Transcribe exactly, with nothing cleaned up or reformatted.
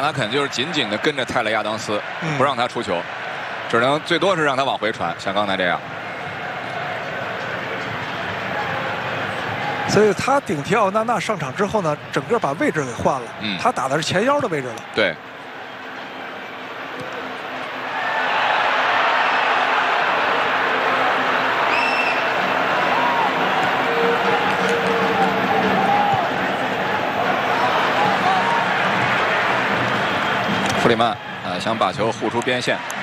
他肯定就是紧紧的跟着泰勒亚当斯， 嗯、 不让他出球，只能最多是让他往回传，像刚才这样。 所以他顶替奥纳纳上场之后呢，整个把位置给换了。 嗯， 他打的是前腰的位置了。 对。 弗里曼啊、呃，想把球护出边线，